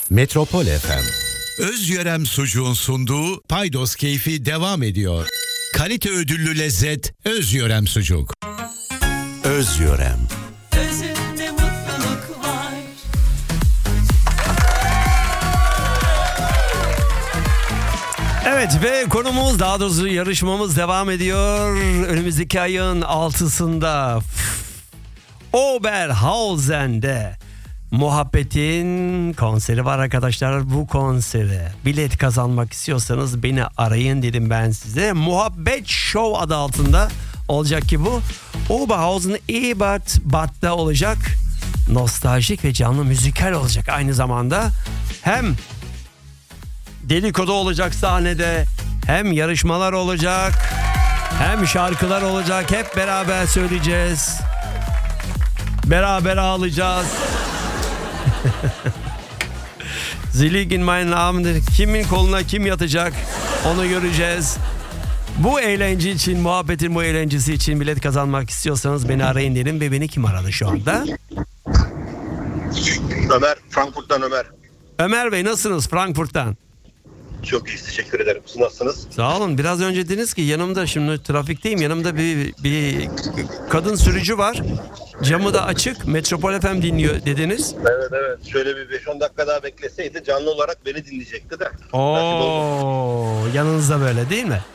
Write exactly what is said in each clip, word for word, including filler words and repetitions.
Metropol F M. Özyörem Sucuğun sunduğu Paydos Keyfi devam ediyor. Kalite ödüllü lezzet Özyörem Sucuk. Özyörem. Özünde mutluluk var. Evet ve konumuz, daha doğrusu yarışmamız devam ediyor. Önümüzdeki ayın altısında Oberhausen'de Muhabbet'in konseri var arkadaşlar. Bu konsere bilet kazanmak istiyorsanız beni arayın dedim ben size. Muhabbet Show adı altında olacak ki bu. Oberhausen Ebert Bad'da olacak. Nostaljik ve canlı müzikal olacak aynı zamanda. Hem dedikodu olacak sahnede, hem yarışmalar olacak, hem şarkılar olacak. Hep beraber söyleyeceğiz. Beraber ağlayacağız. Zilig in meinen Armen. Kimin koluna kim yatacak onu göreceğiz. Bu eğlence için, muhabbetin bu eğlencesi için bilet kazanmak istiyorsanız beni arayın dedim ve beni kim aradı şu anda? Ömer, Frankfurt'tan Ömer. Ömer Bey, nasılsınız Frankfurt'tan? Çok iyi, teşekkür ederim. Siz nasılsınız? Sağ olun. Biraz önce dediniz ki yanımda, şimdi trafikteyim, yanımda bir, bir kadın sürücü var. Camı da açık, Metropol F M dinliyor dediniz. Evet evet. Şöyle bir beş on dakika daha bekleseydi canlı olarak beni dinleyecekti de. Oo, yanınızda böyle değil mi?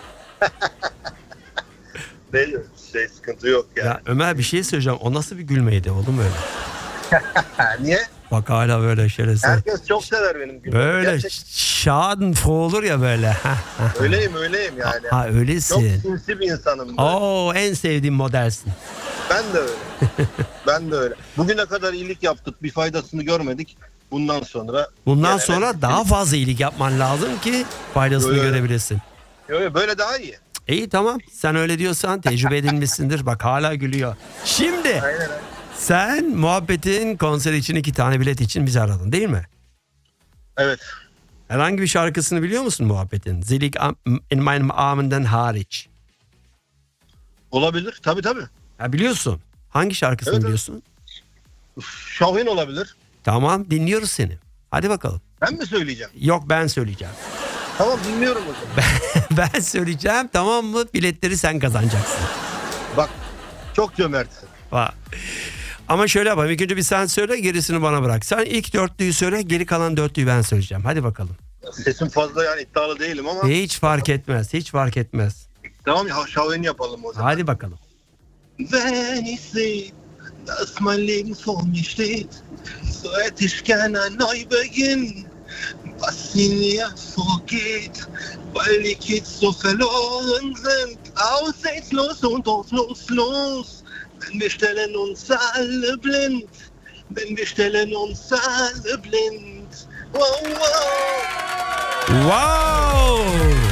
Ne, şey sıkıntı yok yani. Ya Ömer, bir şey söyleyeceğim. O nasıl bir gülmeydi oğlum öyle? Niye? Bak hala böyle şöyle. Herkes çok sever benim gülmemi. Böyle Gerçekten. schadenfroh olur ya böyle. Öyleyim öyleyim yani. Ha öylesin. Çok sinsi bir insanım. Oo, en sevdiğim modelsin. Ben de öyle. ben de öyle. Bugüne kadar iyilik yaptık, bir faydasını görmedik. Bundan sonra... Bundan yani sonra ben... daha fazla iyilik yapman lazım ki faydasını Yo, yo. görebilesin. Yo, yo, böyle daha iyi. İyi tamam, sen öyle diyorsan tecrübe edinmişsindir. Bak hala gülüyor. Şimdi Aynen aynen. sen Muhabbet'in konseri için iki tane bilet için bizi aradın değil mi? Evet. Herhangi bir şarkısını biliyor musun Muhabbet'in? Zilig in meinem Armenden hariç. Olabilir. Tabii tabii. Ha, biliyorsun. Hangi şarkısını Evet, biliyorsun? Şahin olabilir. Tamam, dinliyoruz seni. Hadi bakalım. Ben mi söyleyeceğim? Yok, ben söyleyeceğim. Tamam, dinliyorum o zaman. Ben söyleyeceğim, tamam mı? Biletleri sen kazanacaksın. Bak, çok cömertsin. Bak. Ama şöyle yapalım. İlk önce bir sen söyle, gerisini bana bırak. Sen ilk dörtlüyü söyle, geri kalan dörtlüyü ben söyleyeceğim. Hadi bakalım. Sesim fazla yani iddialı değilim ama. Hiç fark etmez. Hiç fark etmez. Tamam ya, Şahin yapalım o zaman. Hadi bakalım. Wenn ich sehe, dass mein Leben vor mir steht, so hätte ich gern ein Neubeginn, was in mir vorgeht, weil die Kids so verloren sind, aussichtslos und hoffnungslos, denn wir stellen uns alle blind, denn wir stellen uns alle blind. Wow, wow. Wow!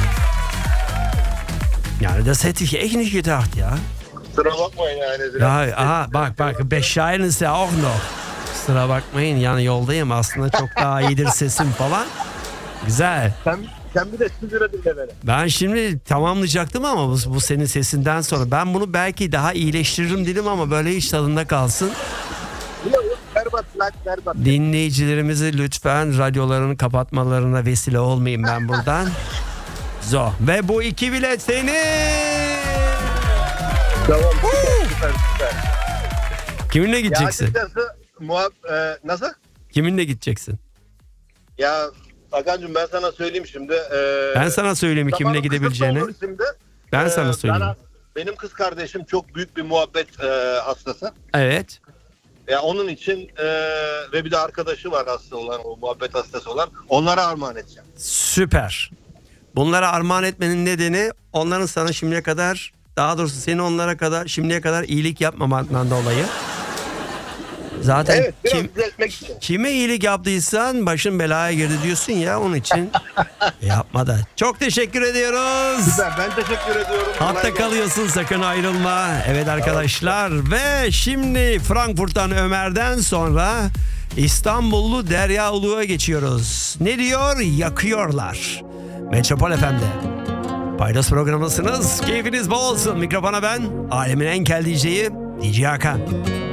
Yani das hätte ich echt nicht gedacht ya. Kusura bakmayın yani. Ya aha, bak bak, Bescheiden ist ja auch noch. Kusura bakmayın, yani yoldayım aslında, çok daha iyidir sesim falan. Güzel. Sen, sen bir de stüdyoda dinle beni. Ben şimdi tamamlayacaktım ama bu, bu senin sesinden sonra ben bunu belki daha iyileştiririm dedim ama böyle hiç tadında kalsın. Yok yok, berbat lan, berbat. Dinleyicilerimizi lütfen radyolarını kapatmalarına vesile olmayayım ben buradan. Zo. Ve bu iki bilet senin. Tamam, süper, süper, süper. Kiminle gideceksin? Ya açıkçası muhab- e, nasıl? Kiminle gideceksin? Ya Hakan'cığım, ben sana söyleyeyim şimdi. E, Ben sana söyleyeyim kimle zamanın gidebileceğini. kısıtlı olur Şimdi. Ben E, sana söyleyeyim. bana- benim kız kardeşim çok büyük bir muhabbet e, hastası. Evet. Ya onun için e, ve bir de arkadaşı var hasta olan, o muhabbet hastası olan. Onlara armağan edeceğim. Süper. Bunlara armağan etmenin nedeni onların sana şimdiye kadar, daha doğrusu seni onlara kadar şimdiye kadar iyilik yapmamaktan dolayı. Zaten Evet, biraz kim, düzeltmek için. kime iyilik yaptıysan başın belaya girdi diyorsun ya, onun için yapma da. Çok teşekkür ediyoruz. Güzel, ben teşekkür ediyorum. Hatta Kolay kalıyorsun, sakın ayrılma. Evet arkadaşlar, ve şimdi Frankfurt'tan Ömer'den sonra İstanbullu Derya Ulu'ya geçiyoruz. Ne diyor? Yakıyorlar. Metropol F M'de. Paydos programındasınız. Keyfiniz bol olsun. Mikrofona ben, alemin en kel D J'yi D J Hakan.